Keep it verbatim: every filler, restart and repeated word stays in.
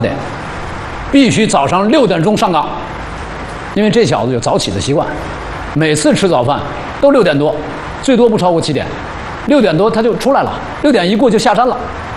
点，必须早上六点钟上岗，因为这小子有早起的习惯，每次吃早饭都六点多，最多不超过七点，六点多他就出来了，六点一过就下山了。